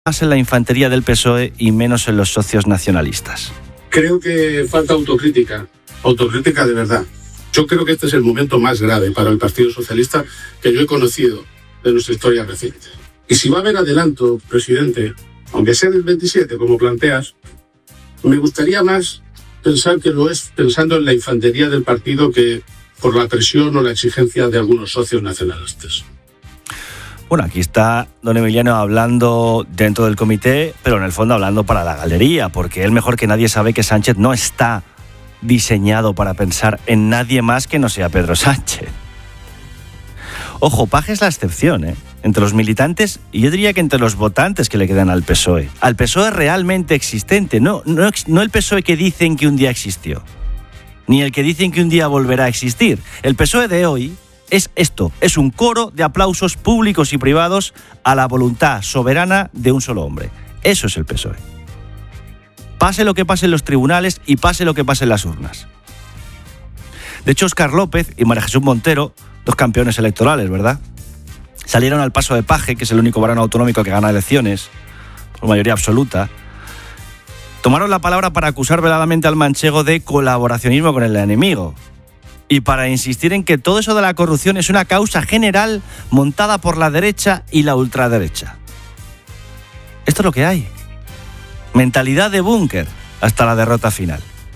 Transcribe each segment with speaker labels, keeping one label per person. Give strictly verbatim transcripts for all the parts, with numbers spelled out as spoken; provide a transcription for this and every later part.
Speaker 1: más en la infantería del P S O E y menos en los socios nacionalistas?
Speaker 2: Creo que falta autocrítica, autocrítica de verdad. Yo creo que este es el momento más grave para el Partido Socialista que yo he conocido de nuestra historia reciente. Y si va a haber adelanto, presidente, aunque sea en el veintisiete, como planteas, me gustaría más pensar que lo es pensando en la infantería del partido que por la presión o la exigencia de algunos socios nacionalistas.
Speaker 1: Bueno, aquí está don Emiliano hablando dentro del comité, pero en el fondo hablando para la galería, porque él mejor que nadie sabe que Sánchez no está diseñado para pensar en nadie más que no sea Pedro Sánchez. Ojo, Paje es la excepción, ¿eh? Entre los militantes y yo diría que entre los votantes que le quedan al P S O E. Al P S O E realmente existente, no, no, no el P S O E que dicen que un día existió, ni el que dicen que un día volverá a existir. El P S O E de hoy es esto, es un coro de aplausos públicos y privados a la voluntad soberana de un solo hombre. Eso es el P S O E. Pase lo que pase en los tribunales y pase lo que pase en las urnas. De hecho, Óscar López y María Jesús Montero, dos campeones electorales, ¿verdad?, salieron al paso de Paje, que es el único varón autonómico que gana elecciones, por mayoría absoluta. Tomaron la palabra para acusar veladamente al manchego de colaboracionismo con el enemigo y para insistir en que todo eso de la corrupción es una causa general montada por la derecha y la ultraderecha. Esto es lo que hay. Mentalidad de búnker hasta la derrota final.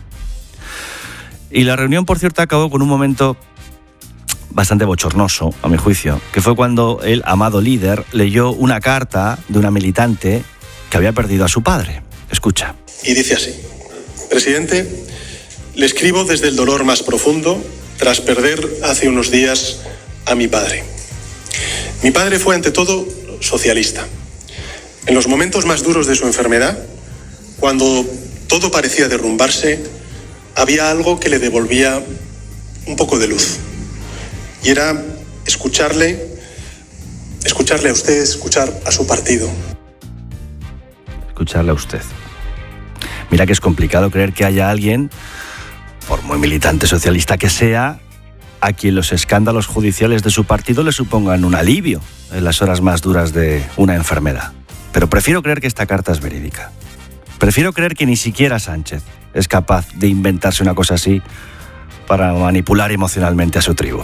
Speaker 1: Y la reunión, por cierto, acabó con un momento bastante bochornoso, a mi juicio, que fue cuando el amado líder leyó una carta de una militante que había perdido a su padre. Escucha.
Speaker 3: Y dice así: Presidente, le escribo desde el dolor más profundo tras perder hace unos días a mi padre. Mi padre fue ante todo socialista. En los momentos más duros de su enfermedad, cuando todo parecía derrumbarse, había algo que le devolvía un poco de luz. Y era escucharle, escucharle a usted, escuchar a su partido.
Speaker 1: Escucharle a usted. Mira que es complicado creer que haya alguien, por muy militante socialista que sea, a quien los escándalos judiciales de su partido le supongan un alivio en las horas más duras de una enfermedad. Pero prefiero creer que esta carta es verídica. Prefiero creer que ni siquiera Sánchez es capaz de inventarse una cosa así para manipular emocionalmente a su tribu.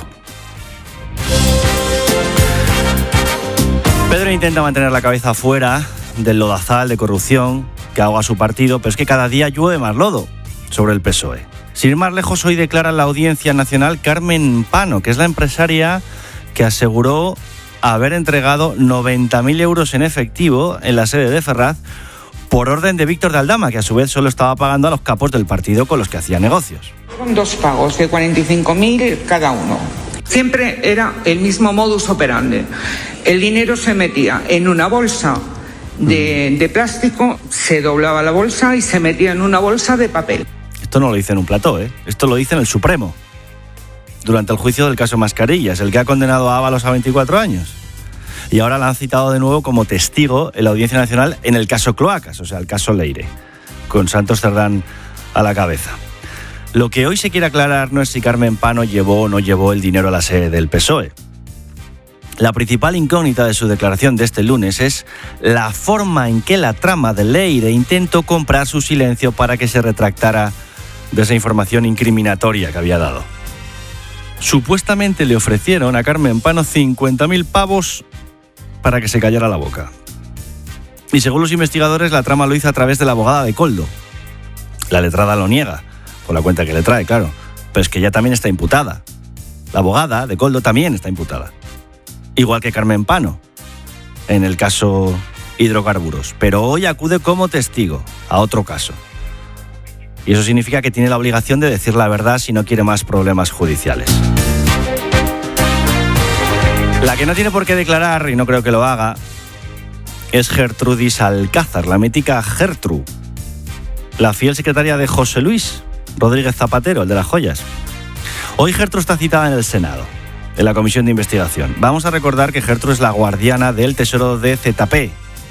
Speaker 1: Pedro intenta mantener la cabeza fuera del lodazal de corrupción que ahoga a su partido, pero es que cada día llueve más lodo sobre el P S O E. Sin ir más lejos, hoy declara en la Audiencia Nacional Carmen Pano, que es la empresaria que aseguró haber entregado noventa mil euros en efectivo en la sede de Ferraz por orden de Víctor de Aldama, que a su vez solo estaba pagando a los capos del partido con los que hacía negocios.
Speaker 4: Con dos pagos de cuarenta y cinco mil cada uno. Siempre era el mismo modus operandi. El dinero se metía en una bolsa de, de plástico, se doblaba la bolsa y se metía en una bolsa de papel.
Speaker 1: Esto no lo dice en un plató, ¿eh? Esto lo dice en el Supremo, durante el juicio del caso Mascarillas, el que ha condenado a Ábalos a veinticuatro años. Y ahora la han citado de nuevo como testigo en la Audiencia Nacional en el caso Cloacas, o sea, el caso Leire, con Santos Cerdán a la cabeza. Lo que hoy se quiere aclarar no es si Carmen Pano llevó o no llevó el dinero a la sede del P S O E. La principal incógnita de su declaración de este lunes es la forma en que la trama de Leire intentó comprar su silencio para que se retractara de esa información incriminatoria que había dado. Supuestamente le ofrecieron a Carmen Pano cincuenta mil pavos para que se callara la boca. Y según los investigadores, la trama lo hizo a través de la abogada de Koldo. La letrada lo niega, por la cuenta que le trae, claro, pero es que ella también está imputada. La abogada de Koldo también está imputada. Igual que Carmen Pano, en el caso hidrocarburos. Pero hoy acude como testigo a otro caso. Y eso significa que tiene la obligación de decir la verdad si no quiere más problemas judiciales. La que no tiene por qué declarar, y no creo que lo haga, es Gertrudis Alcázar, la mítica Gertru, la fiel secretaria de José Luis Rodríguez Zapatero, el de las joyas. Hoy Gertru está citada en el Senado, en la comisión de investigación. Vamos a recordar que Gertru es la guardiana del tesoro de Z P.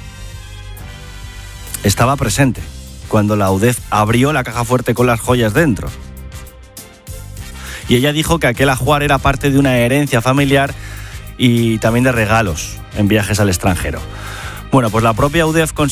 Speaker 1: Estaba presente cuando la UDEF abrió la caja fuerte con las joyas dentro. Y ella dijo que aquel ajuar era parte de una herencia familiar y también de regalos en viajes al extranjero. Bueno, pues la propia U D E F